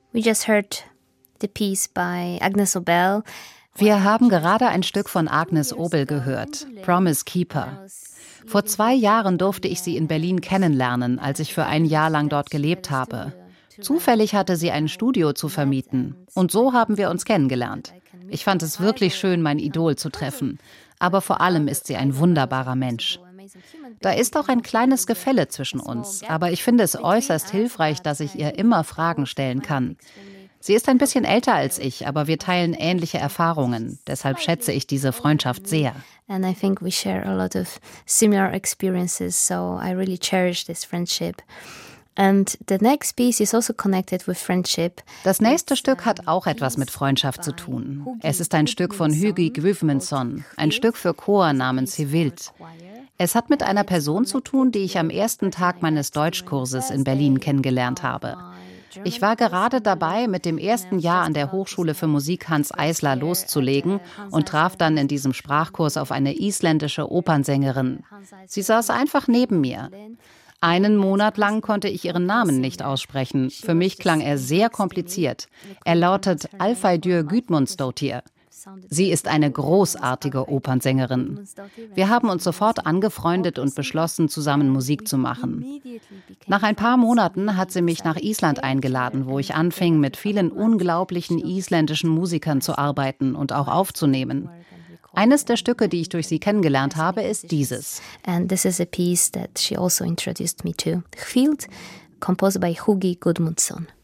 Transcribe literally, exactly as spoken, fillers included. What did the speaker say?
We just heard the piece by Agnes Obel. Wir haben gerade ein Stück von Agnes Obel gehört, Promise Keeper. Vor zwei Jahren durfte ich sie in Berlin kennenlernen, als ich für ein Jahr lang dort gelebt habe. Zufällig hatte sie ein Studio zu vermieten und so haben wir uns kennengelernt. Ich fand es wirklich schön, mein Idol zu treffen. Aber vor allem ist sie ein wunderbarer Mensch. Da ist auch ein kleines Gefälle zwischen uns, aber ich finde es äußerst hilfreich, dass ich ihr immer Fragen stellen kann. Sie ist ein bisschen älter als ich, aber wir teilen ähnliche Erfahrungen. Deshalb schätze ich diese Freundschaft sehr. And I think we share a lot of similar experiences, so I really cherish this friendship. And the next piece is also connected with friendship. Das nächste Stück hat auch etwas mit Freundschaft zu tun. Es ist ein Stück von Hugi Guðmundsson, ein Stück für Chor namens Hivild. Es hat mit einer Person zu tun, die ich am ersten Tag meines Deutschkurses in Berlin kennengelernt habe. Ich war gerade dabei, mit dem ersten Jahr an der Hochschule für Musik Hanns Eisler loszulegen und traf dann in diesem Sprachkurs auf eine isländische Opernsängerin. Sie saß einfach neben mir. Einen Monat lang konnte ich ihren Namen nicht aussprechen. Für mich klang er sehr kompliziert. Er lautet Alfheiður Gudmundsdóttir. Sie ist eine großartige Opernsängerin. Wir haben uns sofort angefreundet und beschlossen, zusammen Musik zu machen. Nach ein paar Monaten hat sie mich nach Island eingeladen, wo ich anfing, mit vielen unglaublichen isländischen Musikern zu arbeiten und auch aufzunehmen. Eines der Stücke, die ich durch sie kennengelernt habe, ist dieses. And this is a piece that she also introduced me to. Hivild, composed by Hugi Guðmundsson.